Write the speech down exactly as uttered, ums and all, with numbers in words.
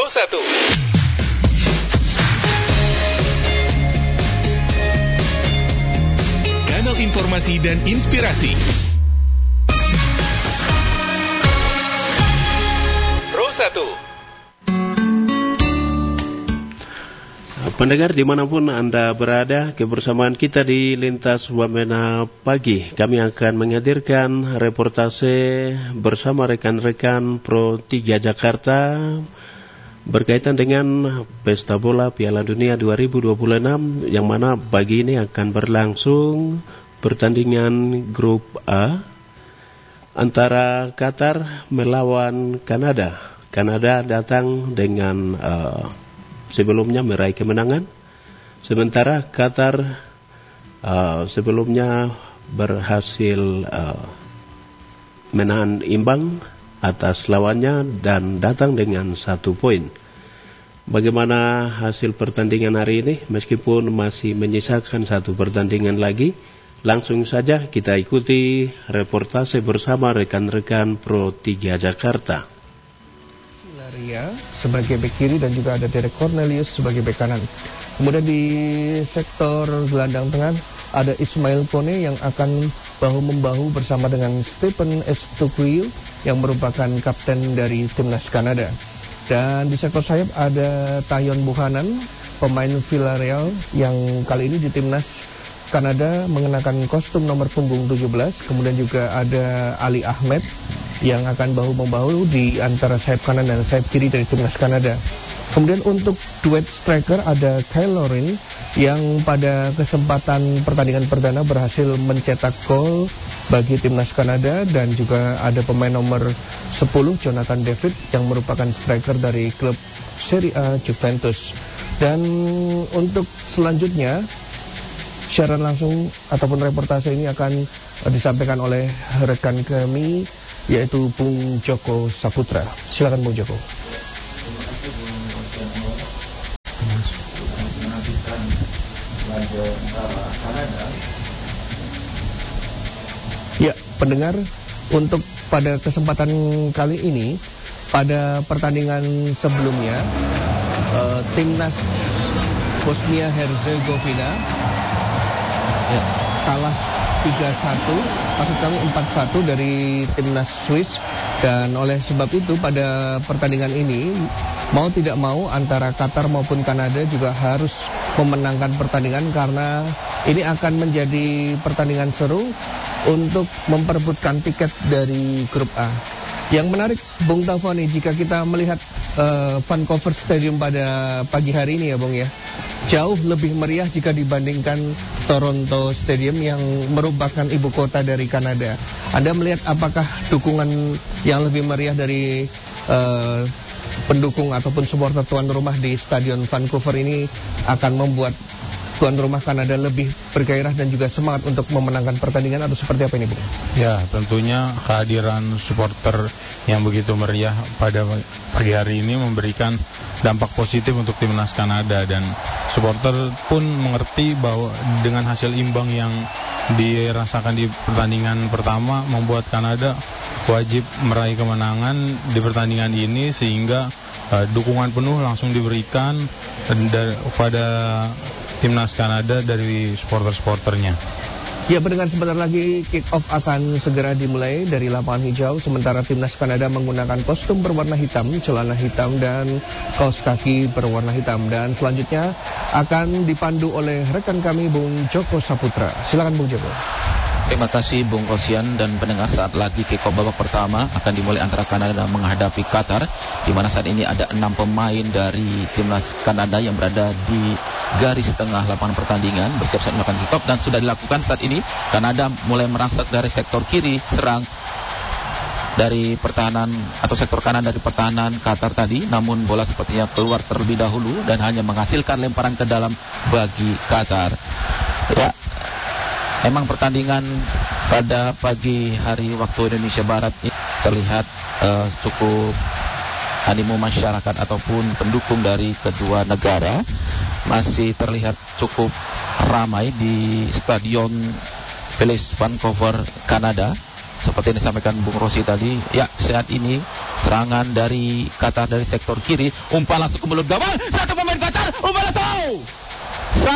satu. Kanal informasi dan inspirasi. Pro satu. Pendengar dimanapun Anda berada, kebersamaan kita di Lintas Wamena Pagi. Kami akan menghadirkan reportase bersama rekan-rekan Pro tiga Jakarta berkaitan dengan Pesta Bola Piala Dunia dua ribu dua puluh enam, yang mana pagi ini akan berlangsung pertandingan Grup A antara Qatar melawan Kanada. Kanada datang dengan uh, sebelumnya meraih kemenangan, sementara Qatar uh, sebelumnya berhasil uh, menahan imbang atas lawannya dan datang dengan satu poin. Bagaimana hasil pertandingan hari ini? Meskipun masih menyisakan satu pertandingan lagi, langsung saja kita ikuti reportase bersama rekan-rekan Pro tiga Jakarta. Ria sebagai bek kiri dan juga ada Derek Cornelius sebagai bek kanan. Kemudian di sektor gelandang tengah ada Ismail Kone yang akan bahu-membahu bersama dengan Stephen Estuquio yang merupakan kapten dari timnas Kanada. Dan di sektor sayap ada Tayon Buchanan, pemain Villarreal yang kali ini di timnas Kanada mengenakan kostum nomor punggung tujuh belas. Kemudian juga ada Ali Ahmed yang akan bahu-membahu di antara sayap kanan dan sayap kiri dari timnas Kanada. Kemudian untuk duet striker ada Kyle Lorin yang pada kesempatan pertandingan perdana berhasil mencetak gol bagi timnas Kanada, dan juga ada pemain nomor sepuluh Jonathan David yang merupakan striker dari klub Serie A Juventus. Dan untuk selanjutnya siaran langsung ataupun reportase ini akan uh, disampaikan oleh rekan kami, yaitu Bung Joko Saputra. Silakan Bung Joko. Ya, pendengar, untuk pada kesempatan kali ini, pada pertandingan sebelumnya, uh, timnas Bosnia Herzegovina ya, kalah tiga satu, maksud kami empat satu dari timnas Swiss. Dan oleh sebab itu pada pertandingan ini, mau tidak mau antara Qatar maupun Kanada juga harus memenangkan pertandingan, karena ini akan menjadi pertandingan seru untuk memperebutkan tiket dari grup A. Yang menarik, Bung Tafoni, jika kita melihat uh, Vancouver Stadium pada pagi hari ini ya Bung ya, jauh lebih meriah jika dibandingkan Toronto Stadium yang merupakan ibu kota dari Kanada. Anda melihat apakah dukungan yang lebih meriah dari uh, pendukung ataupun supporter tuan rumah di Stadion Vancouver ini akan membuat tuan rumah Kanada lebih bergairah dan juga semangat untuk memenangkan pertandingan, atau seperti apa ini, Bu? Ya, tentunya kehadiran supporter yang begitu meriah pada pagi hari ini memberikan dampak positif untuk timnas Kanada, dan supporter pun mengerti bahwa dengan hasil imbang yang dirasakan di pertandingan pertama membuat Kanada wajib meraih kemenangan di pertandingan ini, sehingga uh, dukungan penuh langsung diberikan kepada timnas Kanada dari supporter-supporternya. Ya, pendengar, sebentar lagi kick off akan segera dimulai dari lapangan hijau, sementara timnas Kanada menggunakan kostum berwarna hitam, celana hitam dan kaos kaki berwarna hitam. Dan selanjutnya akan dipandu oleh rekan kami Bung Joko Saputra. Silakan Bung Joko. Terima kasih Bung Kosian dan pendengar. Saat lagi kick-off babak pertama akan dimulai antara Kanada menghadapi Qatar, di mana saat ini ada enam pemain dari timnas Kanada yang berada di garis tengah lapangan pertandingan bersiap-siap melakukan kick-off, dan sudah dilakukan saat ini. Kanada mulai merangsek dari sektor kiri, serang dari pertahanan atau sektor kanan dari pertahanan Qatar tadi, namun bola sepertinya keluar terlebih dahulu dan hanya menghasilkan lemparan ke dalam bagi Qatar. Ya, memang pertandingan pada pagi hari waktu Indonesia Barat ini terlihat uh, cukup animo masyarakat ataupun pendukung dari kedua negara masih terlihat cukup ramai di Stadion Place Vancouver, Kanada. seperti yang disampaikan Bung Rosi tadi. Ya, saat ini serangan dari Qatar dari sektor kiri, umpan langsung ke mulut gawang, satu